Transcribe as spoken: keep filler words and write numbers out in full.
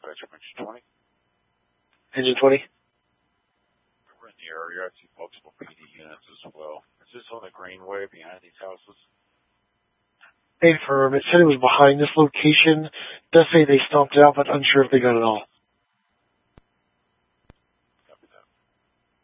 dispatch of engine twenty. Engine twenty? We're in the area. I see multiple P D units as well. Is this on the greenway behind these houses? Confirm. It said it was behind this location. Does say they stomped it out, but unsure if they got it all.